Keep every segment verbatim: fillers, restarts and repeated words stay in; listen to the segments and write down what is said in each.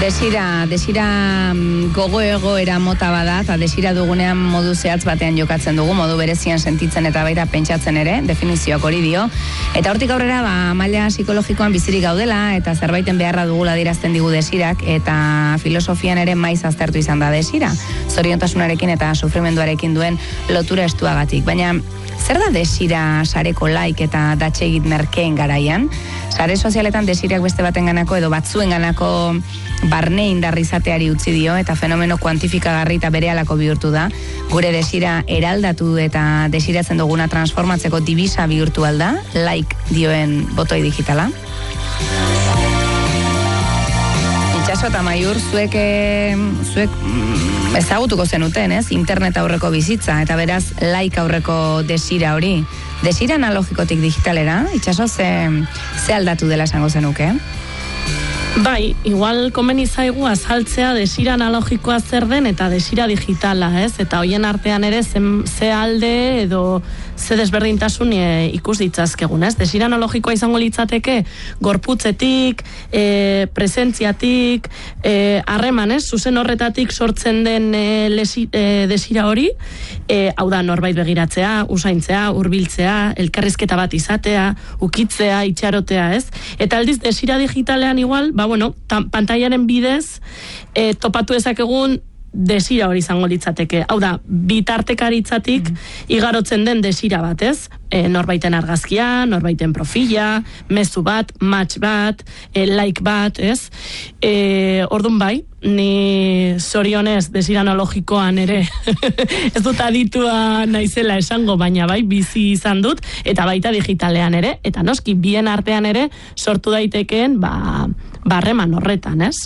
Desira, desira gogo egoera mota bada, eta desira dugunean modu zehatz batean jokatzen dugu, modu berezian sentitzen eta baita pentsatzen ere, definizioak hori dio. Eta hortik aurrera, ba, maila psikologikoan bizirik gaudela, eta zerbaiten beharra dugula dirazten digu desirak, eta filosofian ere maiz aztertu izan da desira. Zoriontasunarekin eta sufrimenduarekin duen lotura estuagatik. Baina, zer da desira sareko like eta datxegit merkeen garaian? Sare sozialetan desiriak beste baten ganako edo batzuen ganako barne indarri izateari utzi dio eta fenomeno kuantifikagarri eta berehalako bihurtu da. Gure desira eraldatu eta desiratzen duguna transformatzeko dibisa bihurtu alda, like dioen botoi digitala. Itxaso eta Maiur, zuek, zuek ezagutuko zenuten, ez? Internet aurreko bizitza, eta beraz like aurreko desira hori. Desira analogikotik digitalera, Itxaso, ze, ze aldatu dela esango zenuke? Bai, igual komeni zaigu azaltzea desira analogikoa zer den eta desira digitala, ez? Eta hoien artean ere zen, ze alde edo ze desberdintasun e, ikus ditzazkegun, ez? Desira analogikoa izango litzateke gorputzetik, e, presentziatik, harreman, ez? Zuzen horretatik sortzen den e, lesi, e, desira hori, e, hau da norbait begiratzea, usaintzea, hurbiltzea, elkarrizketa bat izatea, ukitzea, itxarotea, ez? Eta aldiz desira digitalean igual, ba bueno, pantailaren bidez e, topatu ezakegun desira hori izango litzateke. Hau da, bitartekaritzatik mm-hmm. igarotzen den desira bat, ez? E, norbaiten argazkia, norbaiten profila, mezu bat, match bat, e, like bat, ez? E, ordun bai, ni zorionez desira analogikoan ere ez dut aditua naizela esango, baina bai bizi izan dut, eta baita digitalean ere, eta noski bien artean ere sortu daitekeen ba, barreman horretan, ez?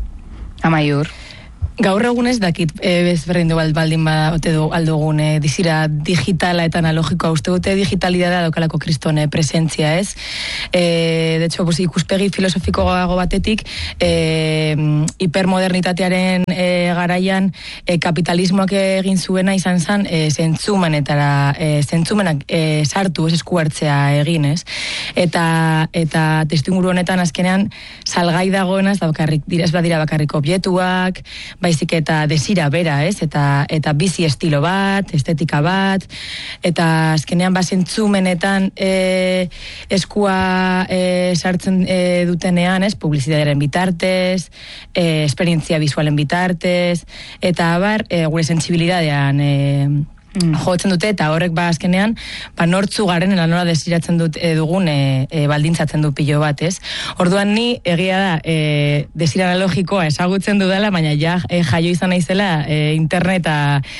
Amaiur. Gaur egunez dakit e, bezberdin du baldin bada ote du aldugun e, dizira digitala eta analogikoa, uste dute digitalidadea daukalako kristone presentzia, ez? E, de hecho, pues, ikuspegi filosofikoago batetik e, hipermodernitatearen e, garaian e, kapitalismoak egin zuena izan zen e, zentzumenetara e, zentzumenak e, sartu, ez eskuartzea egin, ez? Eta, eta testinguru honetan azkenean salgai dagoena ez da bakarrik, ez badira bakarrik objetuak, baizik eta desira bera, ez? Eta, eta bizi estilo bat, estetika bat, eta azkenean bazentzumenetan e, eskua e, sartzen e, dutenean, ez? Publizitatearen bitartez, e, esperientzia visualen bitartez, eta abar, e, gure sentsibilidadean e, Mm. jotzen dute, eta horrek ba azkenean ba nortzu garen eta nola desiratzen dut e, dugun e, e, baldintzatzen du pilo bat, ez? Orduan ni egia da e, desira analogikoa ezagutzen dudala, baina ja e, jaio izan naizela e, interneta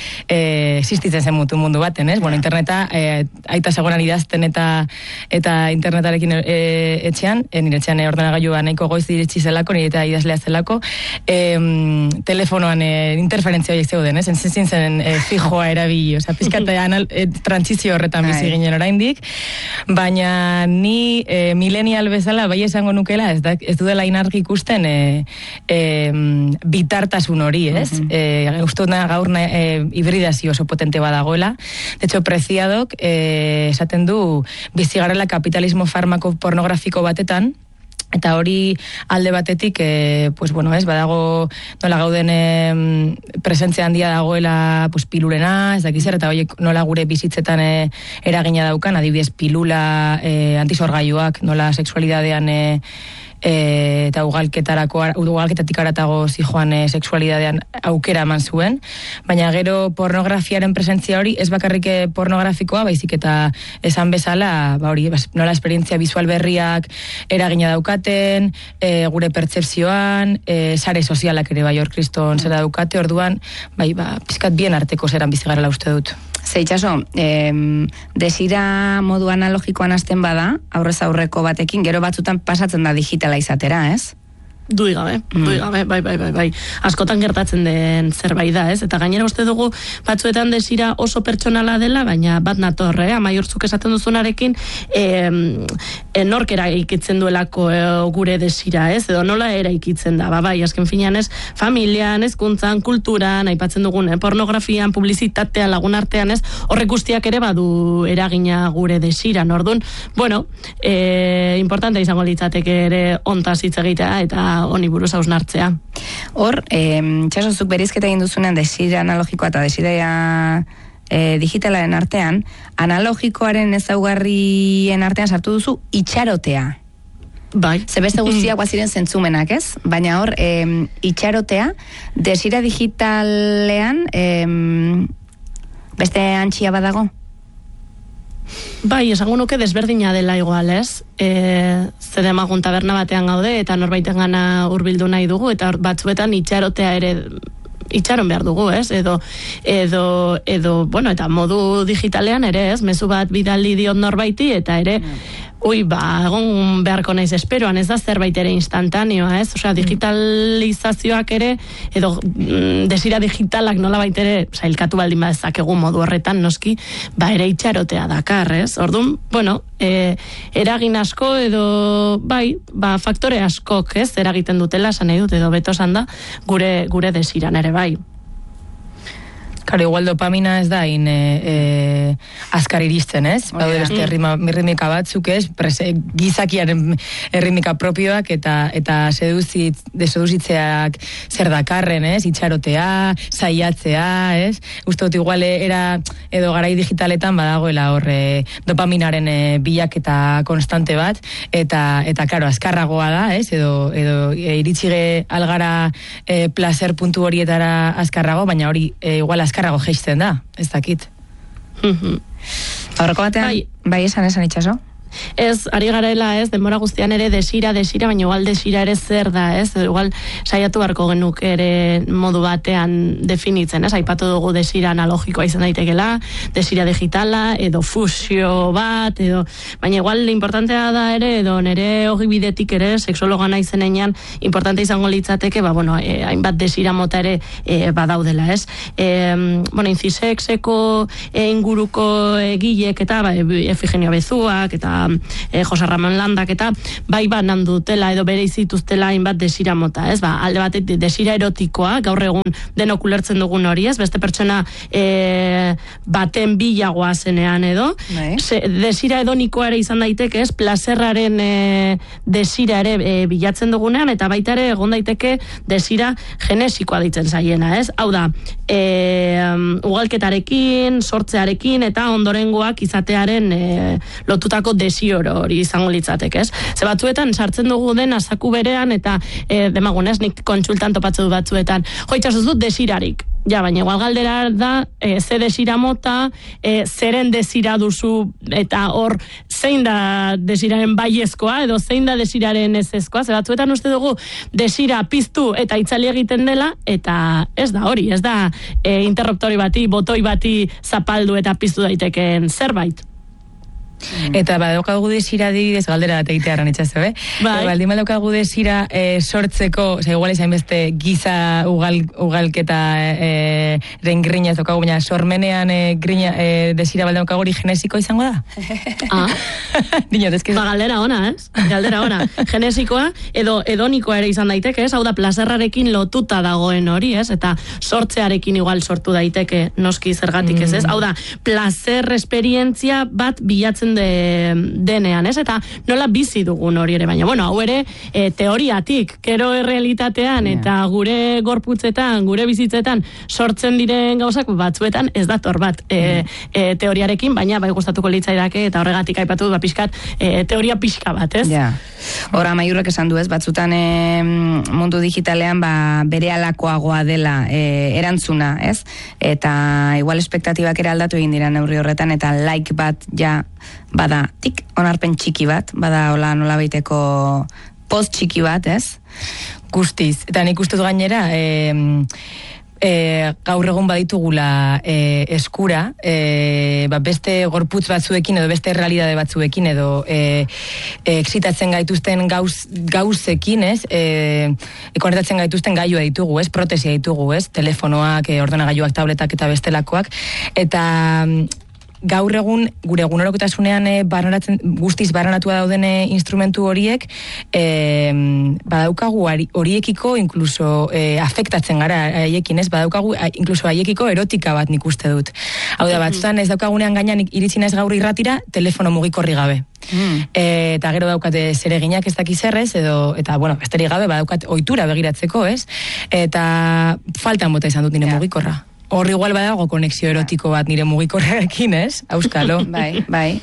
e, existitzen zen mutu mundu baten, ez? Bueno, interneta e, aita segoran idazten eta eta internetarekin e, etxean, e, nire etxean e, ordenagailua nahiko goiz iritsi zelako, nire eta idazlea zelako, e, telefonoan e, interferentzia horiek zeuden, ez? Entzin zen e, fijoa erabili, oza, pizkate anal, e, transizio horretan bizi ginen oraindik, baina ni e, milenial bezala bai esango nukela, ez, da, ez dudela inargi ikusten e, e, bitartasun hori, ez? Uh-huh. E, Ustuna gaur e, hibridazio oso potente badagoela. De hecho, Preciadok e, esaten du bizigarela kapitalismo farmako pornografiko batetan, eta hori alde batetik, e, pues bueno, ez, badago nola gauden e, presentzia handia dagoela pues, pilulena, ez dakiz zer, eta horiek nola gure bizitzetan e, eragina daukan, adibidez pilula, e, antisorgailuak, nola sexualidadean e, e, eta ugalketarako, ugalketatik aratago zijoan e, sexualidadean aukera eman zuen, baina gero pornografiaren presentzia hori ez bakarrik pornografikoa, baizik eta esan bezala, ba hori, nola esperientzia visual berriak eragina daukaten, e, gure pertzepzioan, e, sare sozialak ere bai hor kriston zera daukate, orduan, bai, ba, pizkat bien arteko zeran bizigarela uste dut. Ze Itxaso, eh, desira modu analogikoan hasten bada, aurrez aurreko batekin, gero batzutan pasatzen da digitala izatera, ez? Dui gabe, mm. dui gabe, bai, bai, bai, bai. Askotan gertatzen den zerbait da, ez? Eta gainera uste dugu batzuetan desira oso pertsonala dela, baina bat nator, eh? Amaiortzuk esaten duzunarekin, eh, nork eraikitzen duelako eh, gure desira, ez? Edo nola eraikitzen da, ba, bai, azken finean ez, familian, hezkuntzan, kulturan, aipatzen dugun, eh, pornografian, publizitatean, lagun artean, ez? Horrek guztiak ere badu eragina gure desiran, orduan, bueno, eh, importante izango litzateke ere ontaz hitz egitea, eta ba, honi buruz hausnartzea. Hor, eh, txasozuk berizketa egin duzunean desira analogikoa eta desira e, digitalaren artean, analogikoaren ezaugarrien artean sartu duzu itxarotea. Bai. Ze beste guztiak baziren zentzumenak, ez? Baina hor, e, itxarotea, desira digitalean e, beste antxia badago? Bai, esango nuke desberdina dela igual, ez? E, zer demagun taberna batean gaude eta norbaiten gana hurbildu nahi dugu, eta batzuetan itxarotea ere itxaron behar dugu, ez? Edo, edo, edo, bueno, eta modu digitalean ere, ez? Mezu bat bidali diot norbaiti, eta ere, ui, ba, egon beharko naiz esperoan, ez da zerbait ere instantaneoa, ez? Osea, digitalizazioak ere, edo mm, desira digitalak nola baitere, sailkatu baldin badezakegu modu horretan, noski, ba, ere itxarotea dakar, ez? Orduan, bueno, e, eragin asko edo, bai, ba, faktore askok, ez? Eragiten dutela, esan nahi dut, edo beto esan da, gure, gure desiran ere, bai. Claro, igual dopamina ez da in e, e, azkar iristen, ez? Oh, Baude beste errimika batzuk, ez? Prese, gizakiaren errimika propioak eta eta seduzit, deseduzitzeak zer dakarren, ez? Itxarotea, saiatzea, ez? Uste dut igual era edo garai digitaletan badagoela horre dopaminaren e, bilaketa konstante bat, eta, eta claro, azkarragoa da, ez? Edo, edo e, iritsige algara e, placer puntu horietara azkarrago, baina hori e, igual azkarrago Karrago geisten da, ez dakit. Aurreko batean, bai, bai esan esan itxaso? Ez, ari garela, ez, denbora guztian ere desira, desira, baina igual desira ere zer da, ez, igual saiatu beharko genuk ere modu batean definitzen, ez, aipatu dugu desira analogikoa izan daitekela, desira digitala, edo fusio bat, edo, baina igual importantea da ere, edo nere hori bidetik ere, seksologa naizenean, importante izango litzateke, ba, bueno, eh, hainbat desira mota ere eh, badaudela, ez. Eh, bueno, inzisexeko eh, inguruko egilek eta, ba, Efigenio Bezuak, eta E, Jose Ramon Landak eta bai banan dutela edo bere izituztela hainbat desira mota, ez? Ba, alde batetik desira erotikoa, gaur egun denok ulertzen dugun hori, ez? Beste pertsona e, baten bilagoa zenean edo. Se, desira edonikoa ere izan daiteke, ez? Plazerraren e, desira ere e, bilatzen dugunean, eta baita ere egon daiteke desira genesikoa ditzen zaiena, ez? Hau da, e, ugalketarekin, sortzearekin eta ondorengoak izatearen e, lotutako desioro hori izango litzateke, ez? Ze batzuetan sartzen dugu den azaku berean eta e, demagun, ez? Nik kontsultan topatze du batzuetan. Jo, itxasuz dut desirarik. Ja, baina igual galdera da, e, ze desira mota, e, zeren desira duzu, eta hor zein da desiraren baiezkoa, edo zein da desiraren ezezkoa, ze batzuetan uste dugu desira piztu eta itzali egiten dela, eta ez da hori, ez da e, interruptori bati, botoi bati zapaldu eta piztu daitekeen zerbait. Mm. Eta badaukagu desira adibidez, galdera bat egitea erran itxazo, eh? Bai. E, baldin badaukagu desira e, sortzeko, oza, igual izan beste giza ugal, ugalketa e, ren grina ez daukagu, baina sormenean e, grina, e, desira baldin daukagu hori genesiko izango da? Ah. Dinot, ez que... Ba, galdera ona, ez? Galdera ona. Genesikoa edo edonikoa ere izan daiteke, ez? Hau da, plazerrarekin lotuta dagoen hori, ez? Eta sortzearekin igual sortu daiteke noski zergatik, ez, ez? Hau da, plazer esperientzia bat bilatzen de, denean, ez? Eta nola bizi dugun hori ere, baina, bueno, hau ere e, teoriatik, kero errealitatean yeah. eta gure gorputzetan, gure bizitzetan sortzen diren gauzak batzuetan ez dator bat e, yeah. e, teoriarekin, baina bai gustatuko litzaidake eta horregatik aipatu du ba, pixkat e, teoria pixka bat, ez? Ja, hora maiurrek esan du, ez? Batzutan e, mundu digitalean ba, bere alakoagoa dela e, erantzuna, ez? Eta igual espektatibak ere aldatu egin dira neurri horretan, eta like bat ja bada, tik, onarpen txiki bat, bada hola nola baiteko post txiki bat, ez? Guztiz, eta nik ustez gainera, e, e, gaur egun baditugula e, eskura, e, ba, beste gorputz batzuekin edo beste realidade batzuekin edo e, e, exitatzen gaituzten gauz, gauzekin, ez? E, konektatzen gaituzten gailua ditugu, ez? Protesia ditugu, ez? Telefonoak, e, ordenagailuak, tabletak eta bestelakoak, eta gaur egun gure egunerokotasunean e, barneratzen, guztiz barneratua dauden instrumentu horiek e, badaukagu horiekiko inkluso e, afektatzen gara haiekin, ez? Badaukagu a, inkluso haiekiko erotika bat nik uste dut. Hau da, batzutan ez daukagunean gainan iritsi naiz gaur irratira telefono mugikorri gabe. Mm. E, eta gero daukate zereginak ez dakiz errez, edo, eta, bueno, besterik gabe badaukat ohitura begiratzeko, ez? Eta faltan bota izan dut nire yeah. mugikorra. Hor igual badago konexio erotiko bat nire mugikorrarekin, ez? Auskalo. bai, bai.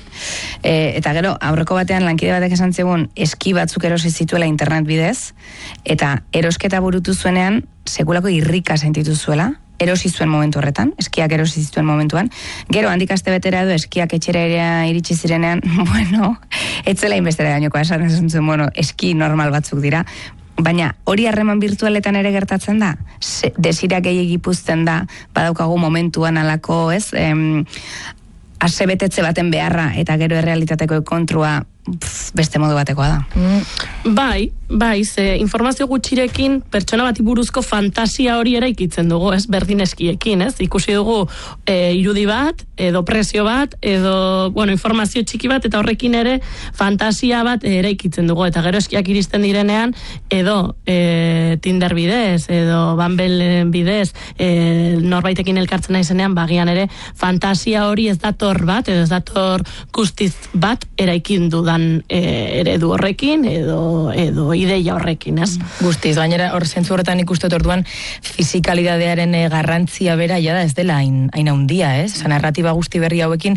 E, eta gero, aurreko batean lankide batek esan zegoen eski batzuk erosi zituela internet bidez, eta erosketa burutu zuenean, sekulako irrika sentitu zuela, erosi zuen momentu horretan, eskiak erosi zituen momentuan, gero handik aste betera edo eskiak etxera ere iritsi zirenean, bueno, etzela inbestera gainokoa esan esan zuen, bueno, eski normal batzuk dira, baina hori harreman virtualetan ere gertatzen da, desira gehiegi puzten da, badaukagu momentuan alako, ez, em, asebetetze baten beharra, eta gero errealitateko kontrua pff, beste modu batekoa da. Mm. Bai, bai, ze informazio gutxirekin pertsona bati buruzko fantasia hori eraikitzen dugu, ez, berdin eskiekin, ez, ikusi dugu e, irudi bat, edo presio bat, edo, bueno, informazio txiki bat, eta horrekin ere fantasia bat eraikitzen dugu, eta gero eskiak iristen direnean, edo e, Tinder bidez, edo Bumble bidez, e, norbaitekin elkartzen naizenean, bagian ere fantasia hori ez dator bat, edo ez dator guztiz bat eraikin dudan e, eredu horrekin, edo, edo ideia horrekin, ez? Guztiz, gainera, hor zentzu horretan ikustot orduan fizikalidadearen e, garrantzia bera ja da ez dela hain, hain handia, ez? Osa, narratiba guzti berri hauekin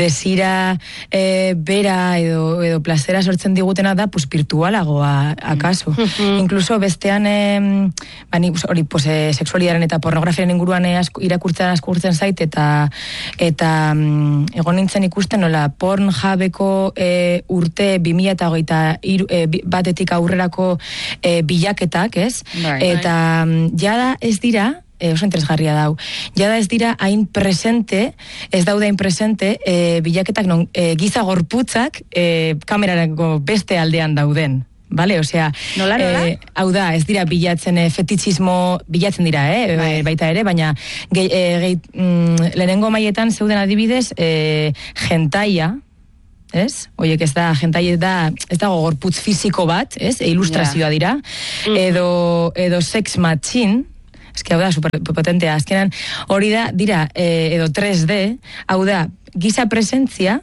desira e, bera edo, edo plazera sortzen digutena da, pues, virtualagoa, akaso. Mm-hmm. Inkluso bestean, e, bani, hori, pues, e, sexualidaren eta pornografiaren inguruan e, asko, irakurtzen askurtzen zait, eta eta mm, egon nintzen ikusten, nola, Pornhubeko e, urte bi mila hogeita e, batetik aurrerako e, bilaketak, ez? Bai, eta bai. Jada ez dira, e, oso interesgarria dau, jada ez dira hain presente, ez daude hain presente e, bilaketak non e, giza gorputzak e, kamerarako beste aldean dauden. Vale, osea, nola, nola? Eh, hau da, ez dira bilatzen eh, fetitxismo, bilatzen dira, eh, bai. baita ere, baina gehi, eh, gehi, mm, lehenengo maietan zeuden adibidez, eh, jentaia, ez? Oiek ez da, jentai da, ez dago gorputz fiziko bat, ez? E ilustrazioa dira, edo, edo sex machine, eski hau da, superpotentea, azkenan hori da, dira, eh, edo tres D, hau da, giza presentzia,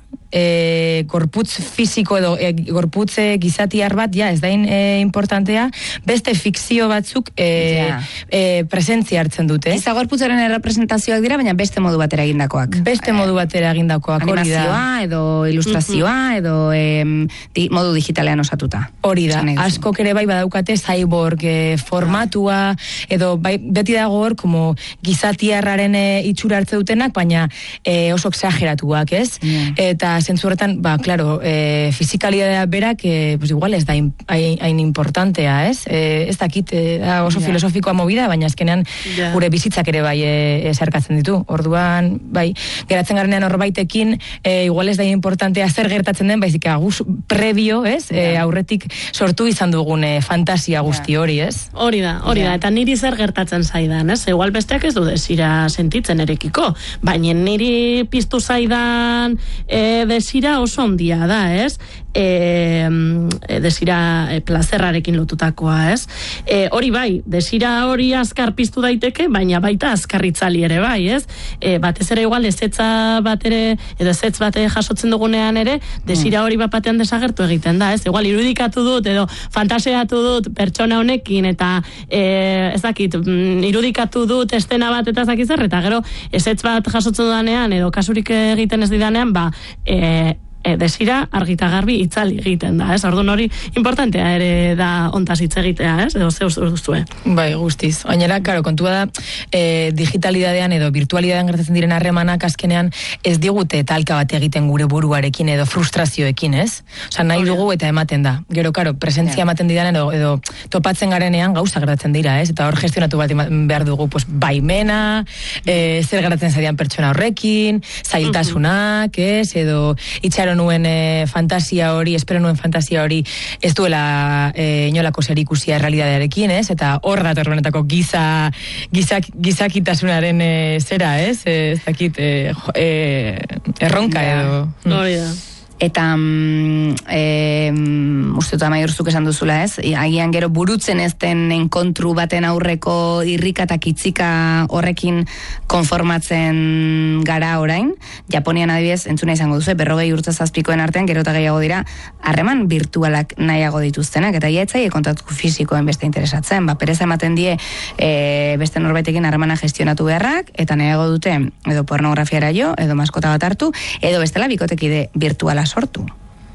e, gorputz fiziko edo e, gorputz gizatiar bat, ja, ez dain e, importantea, beste fikzio batzuk e, ja. e, presentzia hartzen dute. Giza gorputzaren errepresentazioak dira, baina beste modu batera egindakoak. Beste modu batera egindakoak, hori da. Animazioa, edo ilustrazioa, uh-huh. edo em, di, modu digitalean osatuta. Hori da, askok ere bai badaukate cyborg e, formatua, edo bai, beti dago hor, como gizatiarraren e, itxura hartze dutenak, baina e, oso exageratuak, ez? Yeah. Eta zentzu horretan, ba, klaro, e, fizikalidadea berak, e, pues igual ez da hain importantea, ez? E, ez dakit, e, oso yeah. filosofikoa movida, baina azkenean yeah. gure bizitzak ere bai e, zerkatzen ditu. Orduan, bai, geratzen garenean horbaitekin, e, igual ez da importantea zer gertatzen den, baizik aguz prebio, ez? Yeah. E, aurretik sortu izan dugun e, fantasia guzti hori, ez? Hori da, hori yeah. da, eta niri zer gertatzen zaidan, ez? Igual besteak ez du desira sentitzen erekiko, baina niri piztu zaidan e, desira oso ondia da, ez? E, desira e, plazerrarekin lotutakoa, ez? E, hori bai, desira hori azkar piztu daiteke, baina baita azkarritzali ere bai, ez? E, batez ere igual ezetza bat ere, edo ezetz bat jasotzen dugunean ere, desira hori bat batean desagertu egiten da, ez? Igual irudikatu dut, edo fantaseatu dut pertsona honekin, eta e, ez dakit, irudikatu dut estena bat eta ez dakit zer, eta gero ezetz bat jasotzen dudanean, edo kasurik egiten ez didanean, ba, e, e, desira argita garbi itzali egiten da, ez? Orduan hori importantea ere da ontaz hitz egitea, ez? Edo ze uste duzue? Bai, guztiz. Gainera, claro, kontua da, e, digitalidadean edo virtualidadean gertatzen diren harremanak azkenean ez digute talka bat egiten gure buruarekin edo frustrazioekin, ez? Osa, nahi dugu eta ematen da. Gero, claro, presentzia ematen didan edo, edo topatzen garenean gauza gertatzen dira, ez? Eta hor gestionatu bat behar dugu, pues, baimena, e, zer gertatzen zaidan pertsona horrekin, zailtasunak, ez? Edo itxaron espero nuen e, fantasia hori, espero nuen fantasia hori ez duela e, inolako zerikusia errealitatearekin, ez? Eta hor dator benetako giza, gizak, gizakitasunaren e, zera, ez? E, ez dakit, e, e, erronka edo. Hori da. Eta mm, e, uste dut Amaiorzuk esan duzula, ez? Agian gero burutzen ez den enkontru baten aurreko irrika eta kitzika horrekin konformatzen gara orain. Japonian adibidez, entzuna izango duzu, berrogei urte zazpikoen artean, gero eta gehiago dira, harreman virtualak nahiago dituztenak, eta iaetzai kontaktu fisikoen beste interesatzen. Ba, pereza ematen die e, beste norbaitekin harremana gestionatu beharrak, eta nahiago dute edo pornografiara jo, edo maskota bat hartu, edo bestela bikotekide virtuala sortu.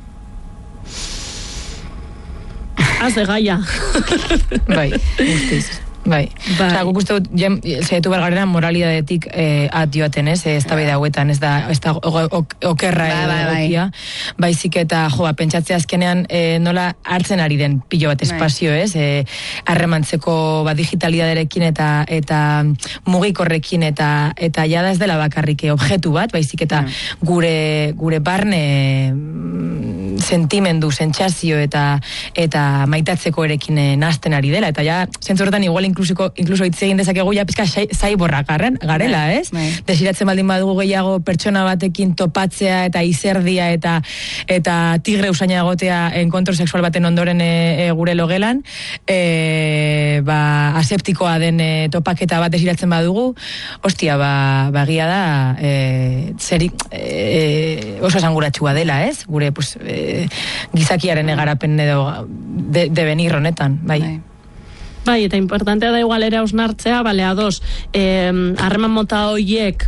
Az de gaia. Bai, guztiz. Bai. Bai. Osa, guk uste dut, zaitu bergarena moralidadetik eh, at joaten, ez? Ez da beda hauetan, ez da, ez da okerra edo egokia. Baizik eta, joa, pentsatzea azkenean eh, nola hartzen ari den pilo bat espazio, ez? Eh, harremantzeko ba, digitalidaderekin eta eta mugikorrekin eta eta jada ez dela bakarrik objektu bat, baizik eta gure gure barne sentimendu, sentsazio eta eta maitatzeko erekin nahasten ari dela, eta ja, zentzu horretan igual inkluso, inkluso hitz egin dezakegu ja pizka zaiborrak garela, ez? Desiratzen baldin badugu gehiago pertsona batekin topatzea eta izerdia eta eta tigre usaina egotea enkontro sexual baten ondoren e, e, gure logelan, e, ba, aseptikoa den e, topaketa bat desiratzen badugu, ostia, ba, bagia da e, zeri, e, oso esanguratsua dela, ez? Gure, pues, e, gizakiaren egarapen edo de, de benir honetan, bai. bai. Bai, eta importantea da igual ere hausnartzea, bale, ados, harreman eh, mota horiek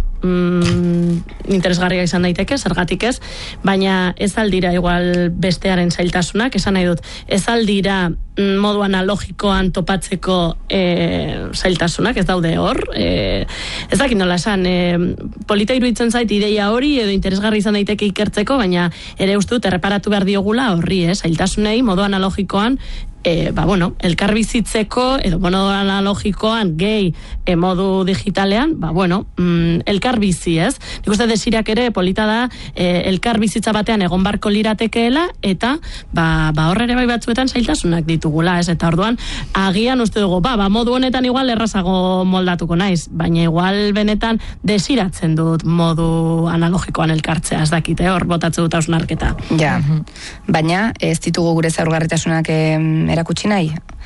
mm, interesgarria izan daiteke, zergatik ez, baina ez aldira igual bestearen zailtasunak, esan nahi dut, ez aldira mm, modu analogikoan topatzeko e, zailtasunak, ez daude hor, e, ez dakit nola esan, e, polita iruditzen zait ideia hori, edo interesgarri izan daiteke ikertzeko, baina ere uste dut erreparatu behar diogula horri, eh, zailtasunei modu analogikoan E, ba, bueno, elkar bizitzeko edo modu analogikoan gehi e, modu digitalean, ba, bueno, mm, elkar bizi, ez? Nik uste desirak ere polita da e, elkar bizitza batean egon barko liratekeela eta ba, ba horre ere bai batzuetan zailtasunak ditugula, ez? Eta orduan agian uste dugu, ba, ba modu honetan igual errazago moldatuko naiz, baina igual benetan desiratzen dut modu analogikoan elkartzea, ez dakite, hor botatzen dut hausnarketa. Ja, baina ez ditugu gure zaurgarritasunak eh, erakutsi nahi.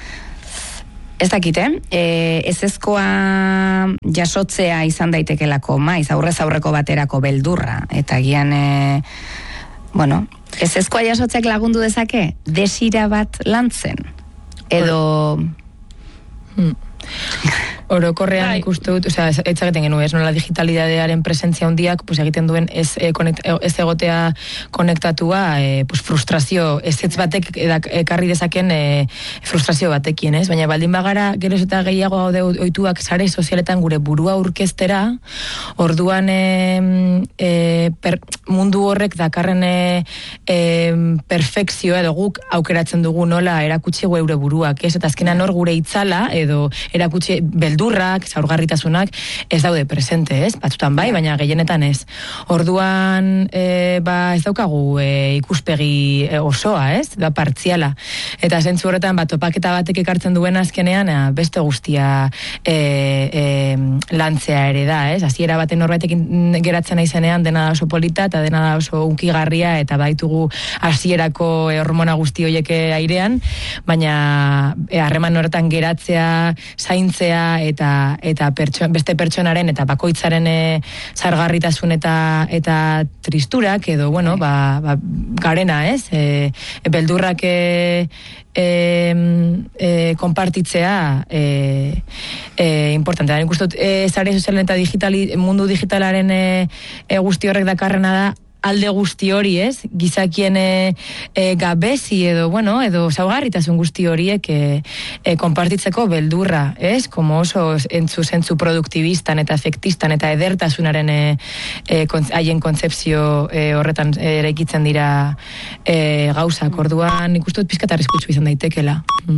Ez dakite, eh, ez ezkoa jasotzea izan daitekelako maiz, aurrez aurreko baterako beldurra, eta gian, e, bueno, ez ezkoa jasotzeak lagundu dezake, desira bat lantzen, edo... Hmm. Orokorrean ikustu dut, osea, ez egiten genuen, ez nola digitalidadearen presentzia handiak, pues egiten duen ez, e, konekt, ez egotea konektatua, e, pues frustrazio, ez ez batek edak, ekarri dezaken e, frustrazio batekin, ez? Baina baldin bagara, geroz eta gehiago gaude ohituak sare sozialetan gure burua aurkeztera, orduan e, e, per, mundu horrek dakarren e, e, perfekzioa edo guk aukeratzen dugu nola erakutsi geure buruak, ez? Eta azkenan hor gure itzala edo erakutsi beldurrak, zaurgarritasunak ez daude presente, ez? Batzutan bai, baina gehienetan ez. Orduan e, ba ez daukagu e, ikuspegi e, osoa, ez? Da partziala. Eta zentzu horretan bat topaketa batek ekartzen duen azkenean a, beste guztia e, e, lantzea ere da, ez? Hasiera baten norbaitekin geratzen naizenean dena da oso polita eta dena da oso unkigarria eta baitugu hasierako e, hormona guzti horiek airean, baina harreman e, horretan geratzea, zaintzea eta eta pertson, beste pertsonaren eta bakoitzaren e, zargarritasun eta eta tristurak edo bueno, ba, ba, garena, ez? E, e, beldurrak e, e, e, konpartitzea e, e, importantea. Nik uste dut, e, zare sozialen eta digitali, mundu digitalaren e, e, guzti horrek dakarrena da alde guzti hori, ez? Gizakien e, e, gabezi edo, bueno, edo zaugarritasun guzti horiek e, e, konpartitzeko beldurra, ez? Como oso entzu zentzu produktibistan eta efektistan eta edertasunaren e, e, haien kontzepzio e, horretan ere ikitzen dira e, gauzak. Orduan nik uste dut pizkat arriskutsu izan daitekela. Mm.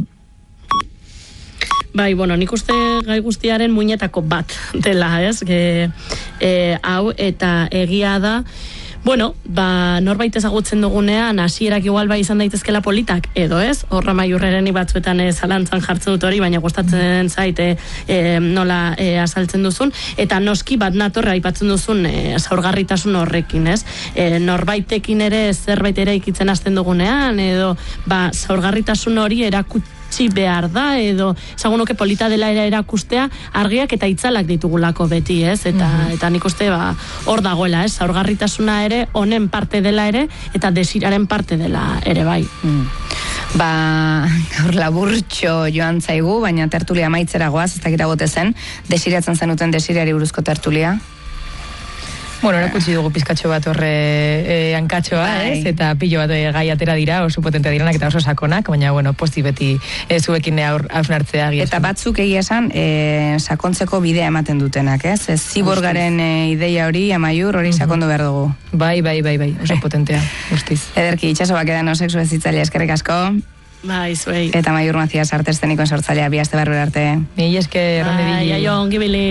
Bai, bueno, nik uste gai guztiaren muinetako bat dela, ez? E, e, hau eta egia da, bueno, ba, norbait ezagutzen dugunean, hasierak igual bai izan daitezkela politak, edo ez, horra maiurrereni batzuetan e, zalantzan jartzen dut hori, baina gustatzen zaite e, nola e, azaltzen duzun, eta noski bat natorra aipatzen duzun e, zaurgarritasun horrekin, ez? E, norbaitekin ere zerbait ere ikitzen hasten dugunean, edo ba, zaurgarritasun hori erakut txi behar da, edo esagunuke polita dela era erakustea argiak eta itzalak ditugulako beti, ez? Eta, mm-hmm. eta nik uste ba, hor dagoela, ez? Zaurgarritasuna ere honen parte dela ere, eta desiraren parte dela ere bai. Mm. Ba, gaur laburtxo joan zaigu, baina tertulia maitzera goaz, ez dakita gote zen, desiratzen zenuten desirari buruzko tertulia? Bueno, erakutsi dugu pizkatxo bat horre e, hankatxoa, bai. Ez? Eta pilo bat e, gai atera dira, oso potente direnak eta oso sakonak, baina, bueno, posti beti e, zuekin hausnartzea. Eta batzuk egia esan, e, sakontzeko bidea ematen dutenak, ez? Ez ziborgaren e, ideia hori, Amaiur, hori sakondu behar dugu. Bai, bai, bai, bai, oso potentea, guztiz. Ederki, itxaso bakedan osexu ez zitzalia, eskerrik asko. Bai, zuei. Eta Amaiur Macias, arte eszenikoen sortzailea, bi aste barru arte. Mi esker, ronde bili. Bai, aio, ongi bili.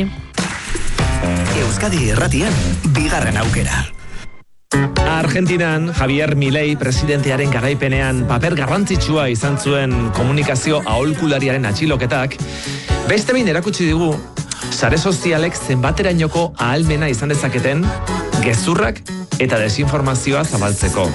Euskadi Irratian, bigarren aukera. Argentinan, Javier Milei presidentearen garaipenean paper garrantzitsua izan zuen komunikazio aholkulariaren atxiloketak, beste behin erakutsi digu, sare sozialek zenbaterainoko ahalmena izan dezaketen gezurrak eta desinformazioa zabaltzeko.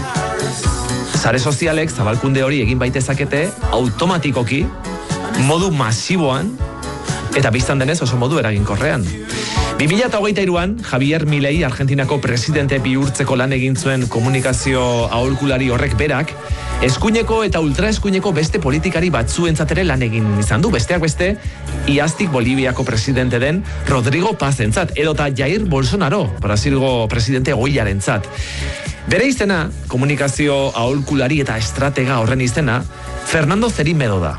Sare sozialek zabalkunde hori egin baitezakete automatikoki, modu masiboan, eta biztan denez oso modu eraginkorrean. bi mila hogeita hiruan, Javier Milei Argentinako presidente bihurtzeko lan egin zuen komunikazio aholkulari horrek berak, eskuineko eta ultraeskuineko beste politikari batzuentzat ere lan egin izan du, besteak beste, iaztik Boliviako presidente den Rodrigo Pazentzat, edota Jair Bolsonaro, Brasilgo presidente goiarentzat. Bere izena, komunikazio aholkulari eta estratega horren izena, Fernando Zerimedo da.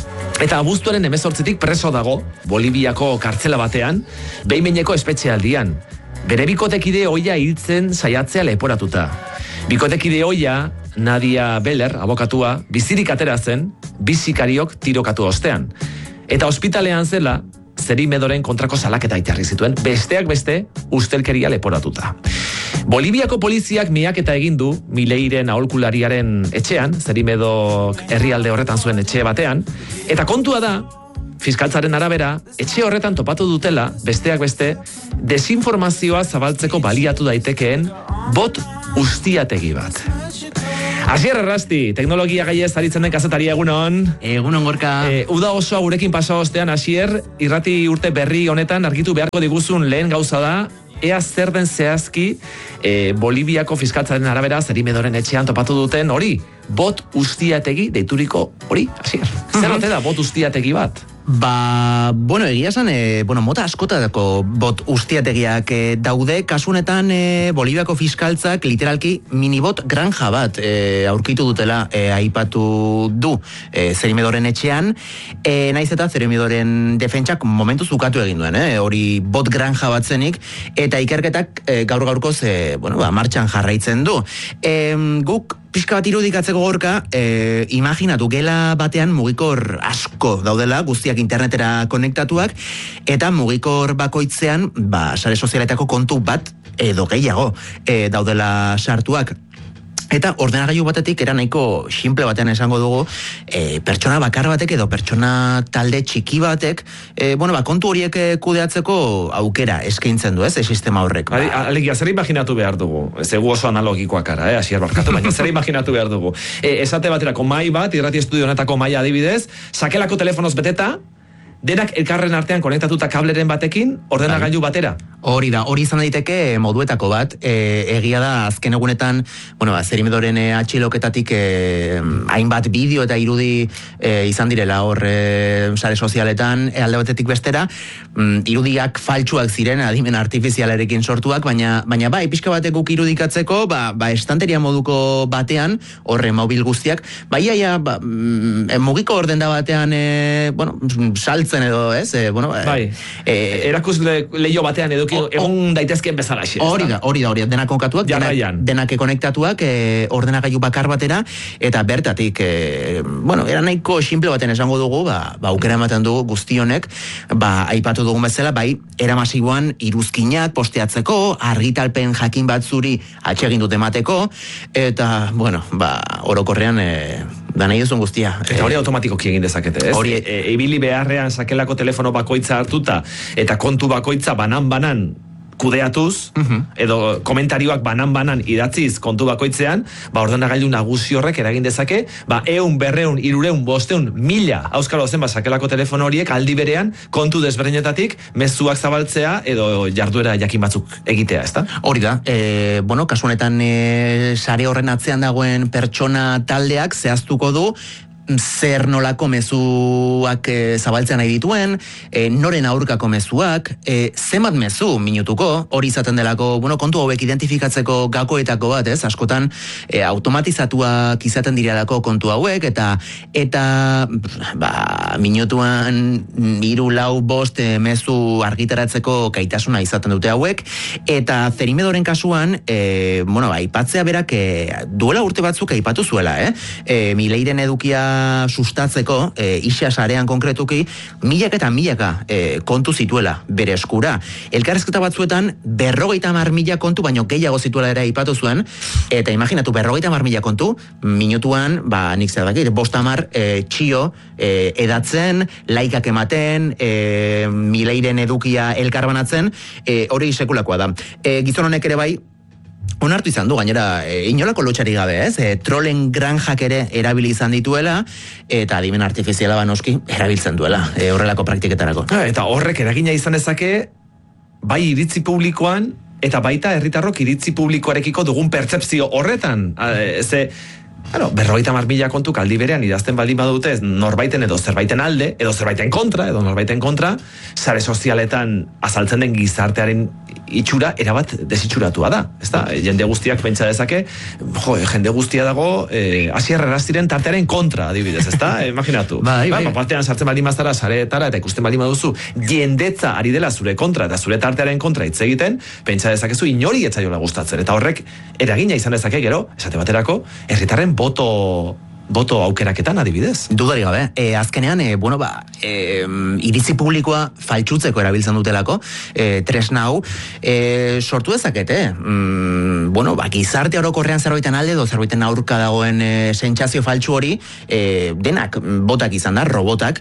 Eta abuztuaren hemezortzitik preso dago, Boliviako kartzela batean, behin-behineko espetxealdian. Bere bikotekide oia hiltzen saiatzea leporatuta. Bikotekide oia, Nadia Beller, abokatua, bizirik atera zen, bizikariok tirokatu ostean. Eta ospitalean zela, Zerimedoren kontrako salaketa itarri zituen, besteak beste, ustelkeria leporatuta. Boliviako poliziak miaketa egin du Mileiren aholkulariaren etxean, Zerimedok herrialde horretan zuen etxe batean, eta kontua da, fiskaltzaren arabera, etxe horretan topatu dutela, besteak beste, desinformazioa zabaltzeko baliatu daitekeen bot ustiategi bat. Asier Errasti, teknologia gaiez aritzen den kazetaria, egunon. Egunon, Gorka. E, uda osoa gurekin pasa ostean, Asier, irrati urte berri honetan argitu beharko diguzun lehen gauza da, ea zer den zehazki e, Boliviako fiskaltzaren arabera Zerimedoren etxean topatu duten hori, bot ustiategi deituriko hori, Asier. Zer ote da bot ustiategi bat? Ba, bueno, egia esan, e, bueno, mota askotako bot ustiategiak e, daude, kasunetan e, Boliviako fiskaltzak literalki minibot granja bat e, aurkitu dutela e, aipatu du e, Zerimedoren etxean, e, naiz eta Zerimedoren defentsak momentu zukatu egin duen, e, hori bot granja bat zenik, eta ikerketak e, gaur gaurkoz e, bueno, ba, martxan jarraitzen du. E, guk pixka bat irudikatzeko, Gorka, e, imaginatu gela batean mugikor asko daudela, guztiak internetera konektatuak, eta mugikor bakoitzean, ba, sare sozialetako kontu bat edo gehiago e, daudela sartuak. Eta ordenagailu batetik era nahiko simple batean esango dugu, e, pertsona bakar batek edo pertsona talde txiki batek, e, bueno, ba, kontu horiek kudeatzeko aukera eskaintzen du, ez, e, sistema horrek. Ba. Alegia, zer imaginatu behar dugu? Ez egu oso analogikoak ara, eh, Asier barkatu, baina zer imaginatu behar dugu? E, esate baterako mai bat, irrati estudio honetako maila adibidez, sakelako telefonoz beteta, denak elkarren artean konektatuta kableren batekin, ordenagailu batera. Hori da, hori izan daiteke moduetako bat, e, egia da azken egunetan, bueno, ba, Zerimedoren e, atxiloketatik e, hainbat bideo eta irudi e, izan direla hor e, sare sozialetan, e, alde batetik bestera, mm, irudiak faltsuak ziren, adimen artifizialarekin sortuak, baina, baina bai, pixka batek guk irudikatzeko, ba, ba estanteria moduko batean, horre mobil guztiak, bai, aia, ba, mm, mugiko ordenda batean, e, bueno, saltzen edo, ez? E, bueno, bai, e, erakus le, leio batean edo egon daitezkeen bezala xe. Hori da, hori da, hori da, denak konkatuak, denak, denak konektatuak e, ordenagailu bakar batera, eta bertatik, e, bueno, era nahiko simple baten esango dugu, ba, ba aukera ematen dugu guztionek, ba, aipatu dugun bezala, bai, era masiboan iruzkinak posteatzeko, argitalpen jakin batzuri atsegin dut emateko, eta, bueno, ba, orokorrean, e, da nahi duzun guztia. Eta hori automatikoki egin dezakete, ez? Hori, e, ibili beharrean sakelako telefono bakoitza hartuta, eta kontu bakoitza banan-banan kudeatuz, uh-huh. edo komentarioak banan-banan idatziz kontu bakoitzean, ba ordenagailu nagusi horrek eragin dezake, ba eun, berreun, irureun, bosteun, mila, auskalo zen, ba sakelako telefono horiek aldi berean kontu desberdinetatik mezuak zabaltzea edo jarduera jakin batzuk egitea, ezta? Hori da, e, bueno, kasu honetan e, sare horren atzean dagoen pertsona taldeak zehaztuko du, zer nolako mezuak e, zabaltzen nahi dituen, e, noren aurkako mezuak, e, zenbat mezu minutuko, hori izaten delako, bueno, kontu hauek identifikatzeko gakoetako bat, ez, askotan e, automatizatuak izaten direlako kontu hauek, eta eta ba, minutuan hiru lau bost e, mezu argitaratzeko gaitasuna izaten dute hauek, eta Zerimedoren kasuan, e, bueno, aipatzea berak e, duela urte batzuk aipatu zuela, eh? E, Mileiren edukia sustatzeko, e, isa sarean konkretuki, milaka eta milaka e, kontu zituela bere eskura. Elkarrezketa batzuetan berrogeita hamar mila kontu, baino gehiago zituela ere aipatu zuen, eta imaginatu berrogeita hamar mila kontu, minutuan, ba, nik zer dakit, bost hamar e, txio e, edatzen, laikak ematen, e, Mileiren edukia elkarbanatzen, e, hori sekulakoa da. E, gizon honek ere bai, onartu izan du, gainera, e, inolako lotxari gabe, ez? E, trolen granjak ere erabili izan dituela, eta adimen artifiziala banoski erabiltzen duela, e, horrelako praktiketarako. Eta horrek eragina izan dezake, bai iritzi publikoan, eta baita herritarrok iritzi publikoarekiko dugun pertzepzio horretan. E, ze, Claro, berrogeita hamar mila kontuk aldi berean idazten baldin badute norbaiten edo zerbaiten alde, edo zerbaiten kontra, edo norbaiten kontra, sare sozialetan azaltzen den gizartearen itxura erabat desitxuratua da. Ezta? Jende guztiak pentsa dezake, jo, jende guztia dago eh, Asier Errastiren tartearen kontra, adibidez, ezta? Imaginatu. Bai, bai. Ba, batean sartzen baldin bazara sareetara eta ikusten baldin baduzu jendetza ari dela zure kontra eta zure tartearen kontra hitz egiten, pentsa dezakezu inori ez zaiola gustatzen. Eta horrek eragina izan dezake gero, esate baterako, herritarren boto boto aukeraketan adibidez. Dudari gabe. E, azkenean, e, bueno, ba, e, iritzi publikoa faltsutzeko erabiltzen dutelako, e, tresna hau, e, sortu dezakete. Mm, bueno, ba, gizarte orokorrean zerbaiten alde edo zerbaiten aurka dagoen e, sentsazio faltsu hori, e, denak botak izan da, robotak,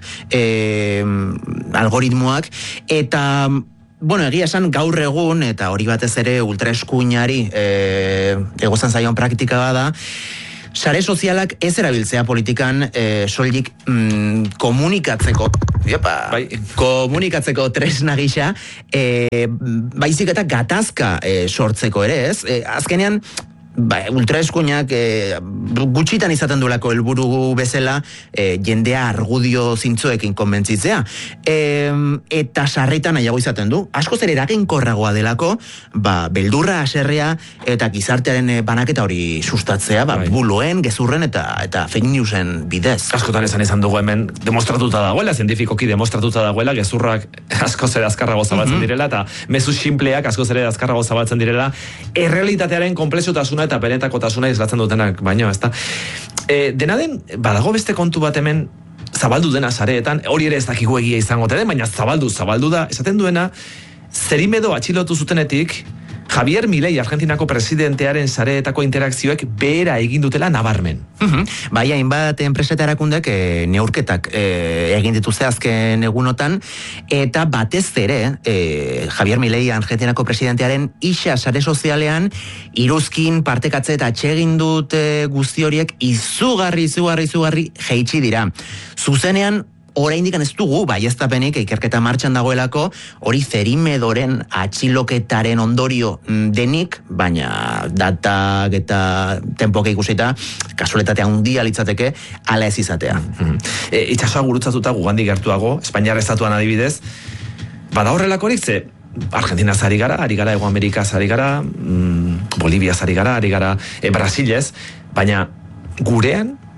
e, algoritmoak, eta bueno, egia esan gaur egun, eta hori batez ere ultraeskuinari e, egozan zaion praktika bada, sare sozialak ez erabiltzea politikan e, soilik mm, komunikatzeko, Iopa, bai. komunikatzeko tresna gisa, e, baizik eta gatazka e, sortzeko ere, ez? E, azkenean, ba, ultraeskuinak e, gutxitan izaten duelako helburu bezala e, jendea argudio zintzoekin konbentzitzea. E, eta sarritan nahiago izaten du. Askoz ere eraginkorragoa delako, ba, beldurra, haserrea eta gizartearen banaketa hori sustatzea, ba, buloen, gezurren eta eta fake newsen bidez. Askotan esan izan dugu hemen demostratuta dagoela, zientifikoki demostratuta dagoela, gezurrak askoz ere azkarrago zabaltzen mm-hmm. direla, eta mezu simpleak askoz ere azkarrago zabaltzen direla, errealitatearen konplexutasuna eta benetakotasuna islatzen dutenak, baino, ezta. E, dena den, badago beste kontu bat hemen zabaldu dena sareetan, hori ere ez dakigu egia izango den, baina zabaldu, zabaldu da, esaten duena, Zerimedo atxilotu zutenetik, Javier Milei, Argentinako presidentearen sareetako interakzioek behera egin dutela nabarmen. Uh-huh. Bai, hainbat enpresa eta erakundek e, neurketak e, egin dituzte azken egunotan, eta batez ere, e, Javier Milei, Argentinako presidentearen isa sare sozialean, iruzkin partekatze eta atsegin dute guzti horiek izugarri, izugarri, izugarri jeitsi dira. Zuzenean, oraindik ez dugu baieztapenik ikerketa martxan dagoelako, hori Zerimedoren atxiloketaren ondorio denik, baina datak eta tempoak ikusita, kasualitatea handia litzateke, ala ez izatea. Mm-hmm. E, itxasoa gurutzatuta gugandik gertuago, Espainiar estatuan adibidez, bada horrelakorik ze, Argentina ari gara, ari gara, Ego Amerika ari gara, mm, Bolivia ari gara, ari gara, e, Brasilez, baina gurean,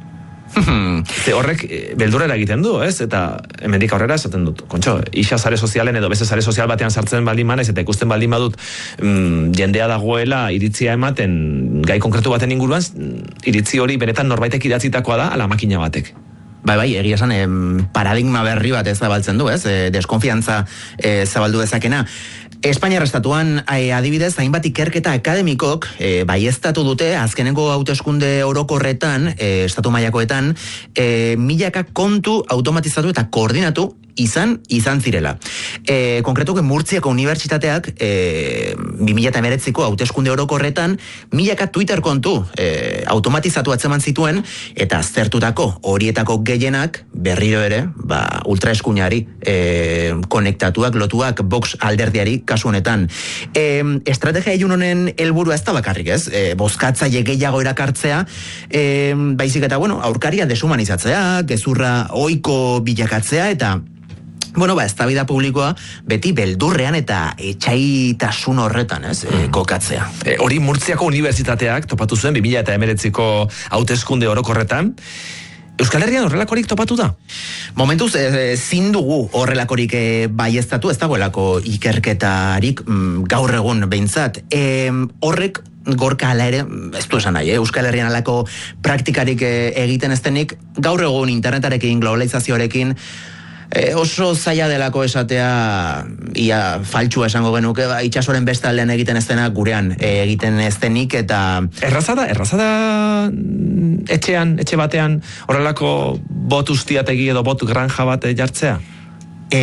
Ze horrek eh, beldurrera egiten du, ez? Eta hemendik aurrera esaten dut. Kontxo, isa sare sozialen edo beste sare sozial batean sartzen baldin manaiz eta ikusten baldin badut mm, jendea dagoela iritzia ematen gai konkretu baten inguruan, iritzi hori benetan norbaitek idatzitakoa da ala makina batek. Bai, bai, egia esan, em, paradigma berri bat ez zabaltzen du, ez? E, deskonfiantza e, zabaldu dezakena. Espainiar estatuan, e, adibidez, hainbat ikerketa akademikok e, baieztatu dute, azkenengo hauteskunde orokorretan, e, estatu mailakoetan, e, milaka kontu automatizatu eta koordinatu izan, izan zirela. E, konkretuke Murtziako unibertsitateak e, bi mila hemeretziko hauteskunde orokorretan milaka Twitter kontu e, automatizatu atzeman zituen eta aztertutako horietako gehienak berriro ere, ba, ultraeskuinari e, konektatuak, lotuak Vox alderdiari kasu honetan. E, estrategia ilun honen helburua ez da bakarrik, ez? E, bozkatzaile gehiago erakartzea, e, baizik eta, bueno, aurkaria deshumanizatzea, gezurra ohiko bilakatzea eta bueno, ba, eztabaida publikoa beti beldurrean eta etxaitasun horretan, ez, e, kokatzea. E, hori Murtziako unibertsitateak topatu zuen bi mila hemeretziko hauteskunde orokorretan. Euskal Herrian horrelakorik topatu da? Momentuz, ezin dugu horrelakorik e, baieztatu, ez dagoelako ikerketarik mm, gaur egun behintzat. E, horrek gorka ala ere, ez du esan nahi, eh? Euskal Herrian alako praktikarik e, egiten ez denik, gaur egun internetarekin, globalizazioarekin, E, oso zaila delako esatea, ia faltsua esango genuke, ba, itxasoren bestaldean egiten ez dena gurean e, egiten ez denik, eta... Erraza da, erraza da etxean, etxe batean, horrelako bot ustiategi edo bot granja bat jartzea? E,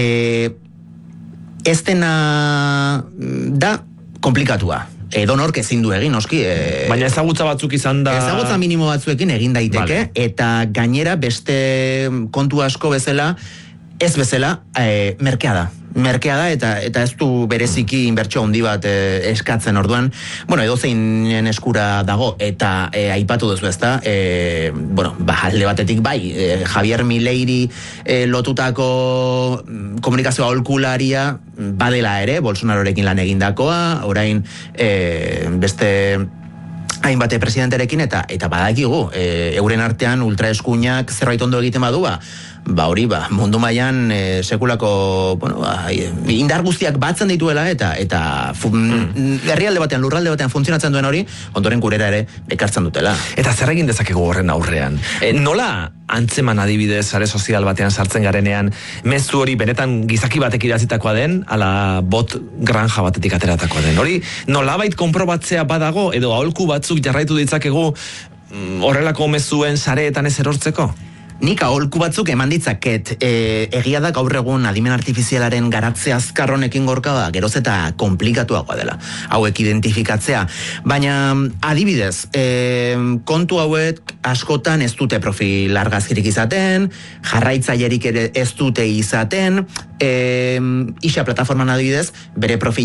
ez dena da komplikatua. Edo nork ezin du egin, noski. E... Baina ezagutza batzuk izan da... Ezagutza minimo batzuekin egin daiteke, vale. Eta gainera beste kontu asko bezala, ez bezala, e, merkea da. Merkea da, eta eta ez du bereziki inbertsio handi bat e, eskatzen orduan. Bueno, edozeinen eskura dago, eta e, aipatu duzu ezta, e, bueno, ba, alde batetik bai, e, Javier Mileiri e, lotutako komunikazio aholkularia badela ere, Bolsonarorekin lan egindakoa, orain e, beste... hainbate presidenterekin eta eta badakigu, e, euren artean ultraeskuinak zerbait ondo egiten badu, ba, ba hori, ba, mundu mailan e, sekulako, bueno, ba, indar guztiak batzen dituela eta eta mm. herrialde batean, lurralde batean funtzionatzen duen hori, ondoren gurera ere ekartzen dutela. Eta zer egin dezakegu horren aurrean? E, nola antzeman adibidez sare sozial batean sartzen garenean, mezu hori benetan gizaki batek idatzitakoa den, ala bot granja batetik ateratakoa den. Hori nolabait konprobatzea badago edo aholku batzuk jarraitu ditzakegu horrelako mezuen sareetan ez erortzeko? Nik aholku batzuk eman ditzaket, e, egia da gaur egun adimen artifizialaren garatze azkar honekin gorka da, geroz eta komplikatuagoa dela, hauek identifikatzea. Baina adibidez, e, kontu hauek askotan ez dute profil argazkirik izaten, jarraitzailerik ere ez dute izaten, e, isa plataforman adibidez, bere profil